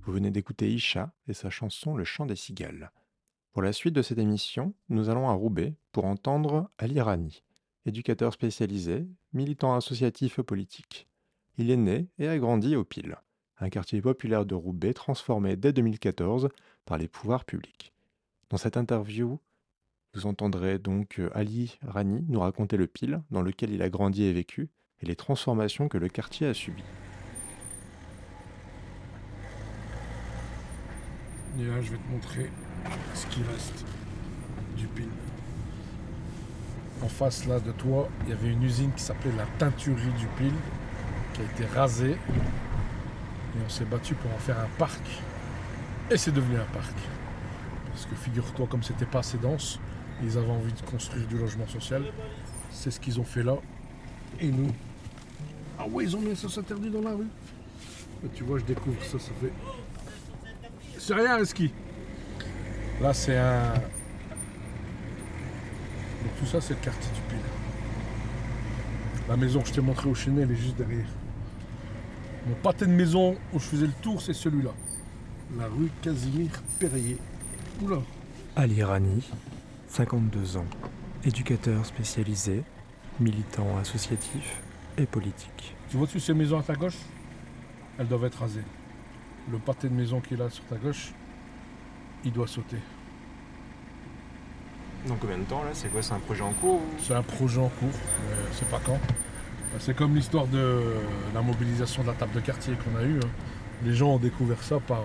Vous venez d'écouter Isha et sa chanson Le chant des cigales. Pour la suite de cette émission, nous allons à Roubaix pour entendre Ali Rani, éducateur spécialisé, militant associatif et politique. Il est né et a grandi au Pile, un quartier populaire de Roubaix transformé dès 2014 par les pouvoirs publics. Dans cette interview, vous entendrez donc Ali Rani nous raconter le Pile dans lequel il a grandi et vécu et les transformations que le quartier a subies. Et là, je vais te montrer ce qui reste du pin. En face là de toi, il y avait une usine qui s'appelait la teinturerie du Pile, qui a été rasée. Et on s'est battu pour en faire un parc. Et c'est devenu un parc. Parce que figure-toi, comme c'était pas assez dense, ils avaient envie de construire du logement social. C'est ce qu'ils ont fait là. Et nous. Ah ouais, ils ont mis ça interdit dans la rue. Et tu vois, je découvre ça, ça fait. C'est rien, un ski. Là, c'est un. Donc tout ça, c'est le quartier du Pile. La maison que je t'ai montrée au Chenet, elle est juste derrière. Mon pâté de maison où je faisais le tour, c'est celui-là. La rue Casimir Perrier. Oula. Ali Rani, 52 ans, éducateur spécialisé, militant associatif et politique. Tu vois-tu ces maisons à ta gauche? Elles doivent être rasées. Le pâté de maison qui est là sur ta gauche, il doit sauter. Dans combien de temps là? C'est quoi? C'est un projet en cours C'est un projet en cours, mais c'est pas quand. C'est comme l'histoire de la mobilisation de la table de quartier qu'on a eue. Les gens ont découvert ça par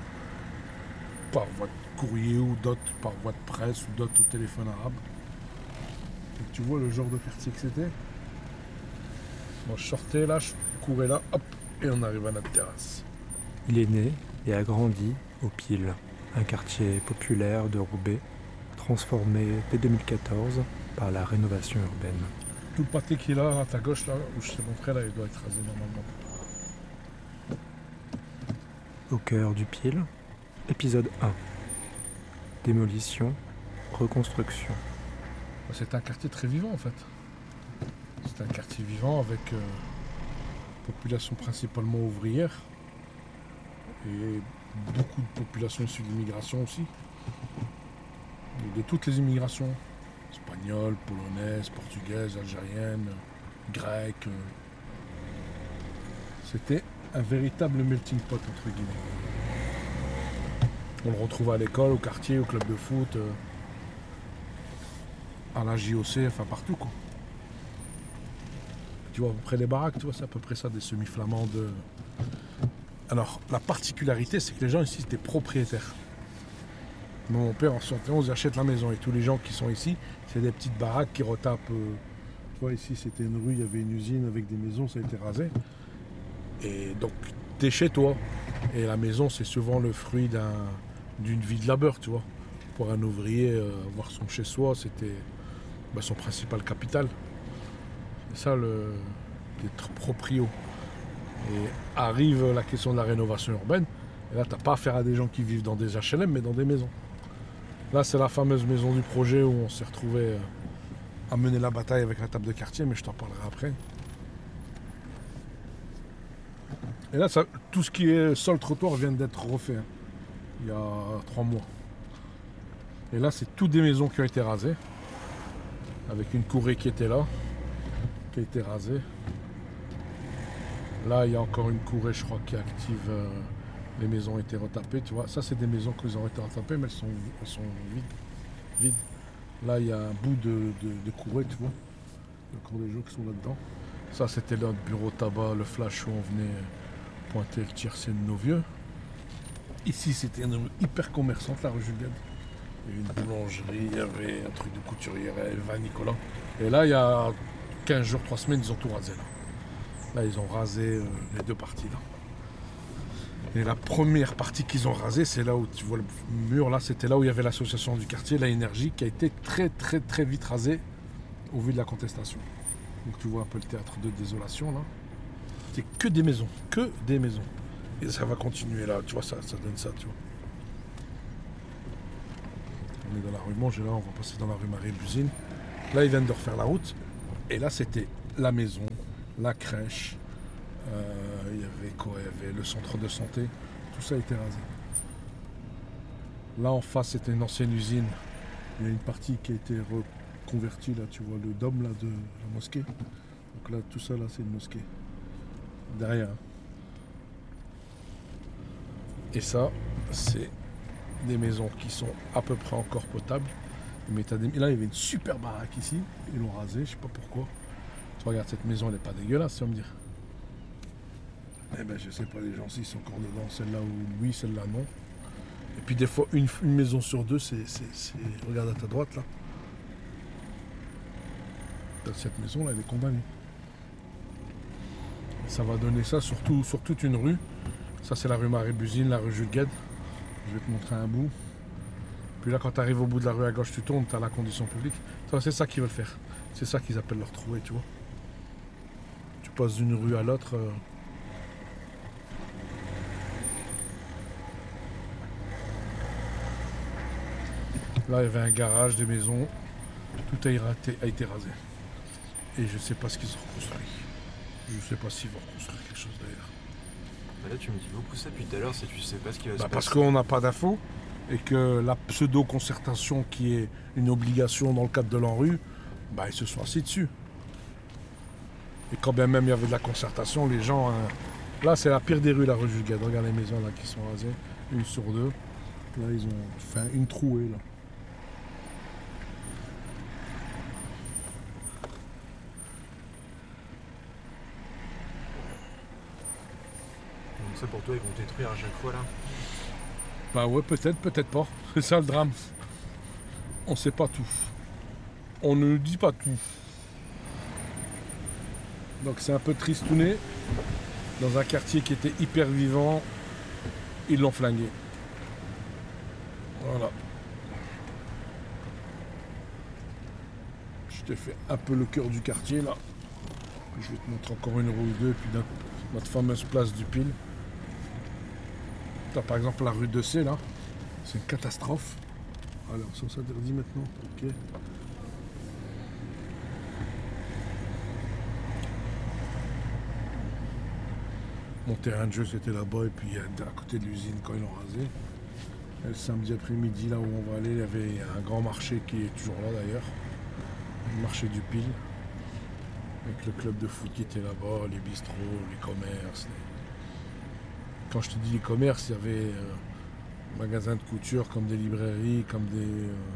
voie de courrier ou d'autres, par voie de presse ou d'autres au téléphone arabe. Et tu vois le genre de quartier que c'était. Moi je sortais là, je courais là, hop, et on arrive à notre terrasse. Il est né et a grandi au Pile, un quartier populaire de Roubaix, transformé dès 2014 par la rénovation urbaine. Tout le pâté qui est là, à ta gauche, là, où je t'ai montré, là, il doit être rasé normalement. Au cœur du Pile, épisode 1. Démolition, reconstruction. C'est un quartier très vivant en fait. C'est un quartier vivant avec population principalement ouvrière et beaucoup de population issue d'immigration aussi. De toutes les immigrations, espagnoles, polonaises, portugaises, algériennes, grecques. C'était un véritable melting pot entre guillemets. On le retrouve à l'école, au quartier, au club de foot, à la JOC, enfin partout quoi. Tu vois à peu près les baraques, tu vois, c'est à peu près ça, des semi-flamands de. Alors la particularité c'est que les gens ici étaient propriétaires. Mon père en 71 il achète la maison et tous les gens qui sont ici, c'est des petites baraques qui retapent. Tu vois ici c'était une rue, il y avait une usine avec des maisons, ça a été rasé. Et donc t'es chez toi. Et la maison c'est souvent le fruit d'une vie de labeur, tu vois. Pour un ouvrier, avoir son chez-soi, c'était son principal capital. C'est ça d'être proprio. Et arrive la question de la rénovation urbaine. Et là, t'as pas affaire à des gens qui vivent dans des HLM, mais dans des maisons. Là, c'est la fameuse maison du projet où on s'est retrouvé à mener la bataille avec la table de quartier, mais je t'en parlerai après. Et là, tout ce qui est sol-trottoir vient d'être refait. Il y a 3 mois. Et là, c'est toutes des maisons qui ont été rasées. Avec une courée qui était là, qui a été rasée. Là, il y a encore une courée, je crois, qui est active. Les maisons ont été retapées, tu vois. Ça, c'est des maisons qui ont été retapées, mais elles sont vides. Là, il y a un bout de courée, tu vois. Il y a encore des gens qui sont là-dedans. Ça, c'était notre bureau tabac, le flash où on venait pointer le tiercé de nos vieux. Ici, c'était une rue hyper commerçante, la rue Juliette. Il y avait une boulangerie, il y avait un truc de couturière, Elva Nicolas. Et là, il y a 15 jours, 3 semaines, ils ont tout rasé. Là, ils ont rasé les 2 parties. Là. Et la première partie qu'ils ont rasée, c'est là où tu vois le mur. Là, c'était là où il y avait l'association du quartier, la énergie, qui a été très, très, très vite rasée au vu de la contestation. Donc tu vois un peu le théâtre de désolation, là. C'est que des maisons, que des maisons. Et ça va continuer là, tu vois, ça donne ça, tu vois. On est dans la rue Monge et là on va passer dans la rue Marie-Buzine. Là ils viennent de refaire la route. Et là c'était la maison, la crèche. Il y avait quoi? Il y avait le centre de santé. Tout ça a été rasé. Là en face c'était une ancienne usine. Il y a une partie qui a été reconvertie là, tu vois le dôme là de la mosquée. Donc là tout ça là c'est une mosquée. Derrière. Et ça, c'est des maisons qui sont à peu près encore potables. Mais là il y avait une super baraque ici. Ils l'ont rasée, je sais pas pourquoi. Tu regardes cette maison, elle est pas dégueulasse, tu vas me dire. Eh ben je sais pas les gens s'ils sont encore dedans. Celle-là oui, celle-là non. Et puis des fois, une maison sur deux, c'est... Regarde à ta droite, là. Cette maison-là, elle est condamnée. Ça va donner ça sur toute une rue. Ça, c'est la rue Marie-Buzine, la rue Jules Guesde. Je vais te montrer un bout. Puis là, quand tu arrives au bout de la rue à gauche, tu tournes, tu as la condition publique. C'est ça qu'ils veulent faire. C'est ça qu'ils appellent leur trouée, tu vois. Tu passes d'une rue à l'autre... Là, il y avait un garage, des maisons. Tout a été rasé. Et je sais pas ce qu'ils ont reconstruit. Je sais pas s'ils vont reconstruire quelque chose d'ailleurs. Bah là, tu me dis beaucoup ça depuis tout à l'heure, c'est tu sais pas ce qui va se passer. Parce qu'on n'a pas d'infos. Et que la pseudo-concertation qui est une obligation dans le cadre de l'ANRU, ils se sont assis dessus. Et quand bien même il y avait de la concertation, les gens... Là, c'est la pire des rues, la rue Jules Guesde. Regarde les maisons là qui sont rasées. Une sur deux. Là, ils ont fait une trouée là. Donc ça pour toi, ils vont détruire à chaque fois là. Bah ouais, peut-être, peut-être pas. C'est ça le drame. On sait pas tout. On ne dit pas tout. Donc c'est un peu tristouné. Dans un quartier qui était hyper vivant, ils l'ont flingué. Voilà. Je t'ai fait un peu le cœur du quartier là. Je vais te montrer encore une rue ou deux, puis notre fameuse place du Pile. T'as par exemple la rue de C là. C'est une catastrophe. Alors, ça s'interdit maintenant. Ok. Mon terrain de jeu c'était là-bas et puis à côté de l'usine quand ils l'ont rasé. Et le samedi après-midi là où on va aller, il y avait un grand marché qui est toujours là d'ailleurs. Le marché du Pile. Avec le club de foot qui était là-bas, les bistrots, les commerces. Quand je te dis les commerces, il y avait magasins de couture comme des librairies, comme des...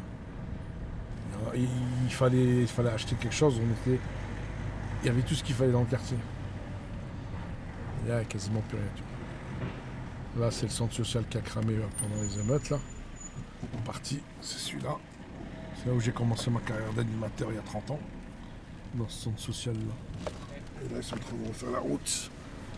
il fallait acheter quelque chose, il y avait tout ce qu'il fallait dans le quartier. Il n'y a quasiment plus rien. Là, c'est le centre social qui a cramé pendant les émeutes. Là. En partie, c'est celui-là. C'est là où j'ai commencé ma carrière d'animateur il y a 30 ans. Dans ce centre social-là. Et là, ils sont en train de refaire la route.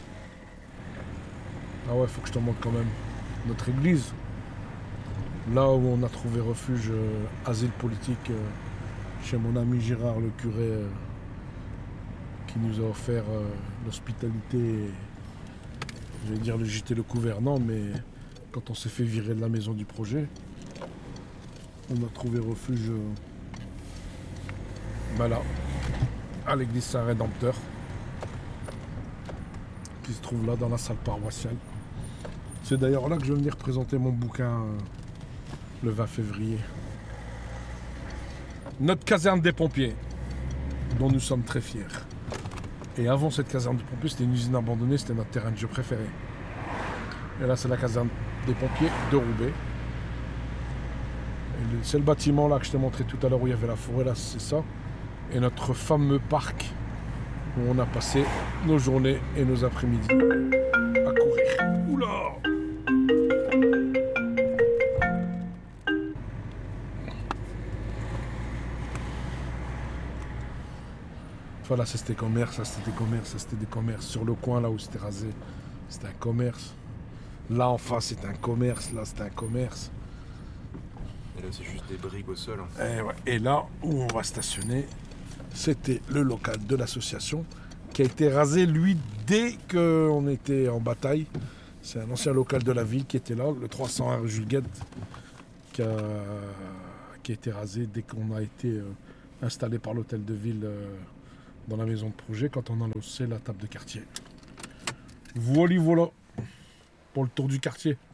Ah ouais, faut que je te montre quand même notre église. Là où on a trouvé refuge, asile politique, chez mon ami Gérard, le curé, qui nous a offert l'hospitalité. J'allais dire le gîte et le couvert, non, mais quand on s'est fait virer de la maison du projet, on a trouvé refuge là, à l'église Saint-Rédempteur, qui se trouve là dans la salle paroissiale. C'est d'ailleurs là que je vais venir présenter mon bouquin le 20 février. Notre caserne des pompiers, dont nous sommes très fiers. Et avant cette caserne des pompiers, c'était une usine abandonnée, c'était notre terrain de jeu préféré. Et là, c'est la caserne des pompiers de Roubaix. C'est le bâtiment là que je t'ai montré tout à l'heure où il y avait la forêt, là, c'est ça. Et notre fameux parc où on a passé nos journées et nos après-midi à courir. Oula! Voilà, ça c'était commerce, ça c'était des commerces, ça c'était des commerces. Sur le coin là où c'était rasé, c'était un commerce. Là en face c'était un commerce, là c'était un commerce. Et là c'est juste des briques au sol. Et là où on va stationner, c'était le local de l'association qui a été rasé lui dès qu'on était en bataille. C'est un ancien local de la ville qui était là, le 301 rue Jules Guesde, qui a été rasé dès qu'on a été installé par l'hôtel de ville dans la maison de projet quand on a lancé la table de quartier. Voilà. pour le tour du quartier.